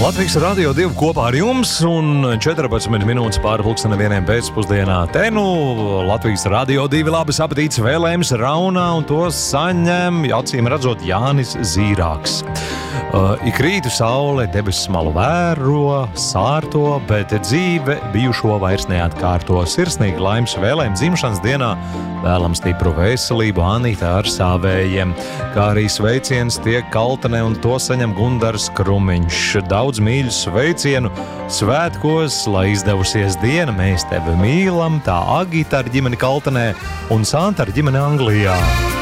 Latvijas Radio 2 kopā ar jums un 14 minūtes pāri pulksteni 1 pēcpusdienā. Te nu Latvijas Radio 2 labas apetītes vēlējums Raunā un to saņem, acīm redzot, Jānis Zīrāks. Ik rītu saule debesis malu vēro, sārto, bet dzīve bijušo vairs neatkārto. Sirsnīgi laimes vēlējumi dzimšanas dienā, vēlam stipru veselību Anita ar savējiem, kā arī sveiciens tiek Kaltenē un to saņem Gundars Krumiņš. Daudz mīļu sveicienu svētkos, lai izdevusies diena, mēs tevi mīlam, tā Agita ar ģimeni Kaltenē un Santa ar ģimeni Anglijā.